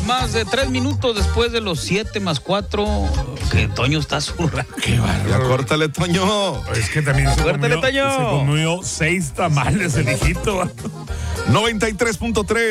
más de 3 minutos después de los 7 más 4. Que Toño está zurrando. Qué bárbaro. Ya córtale, Toño. Es que también se Córtale, Toño. comió 6 tamales el hijito. 93.3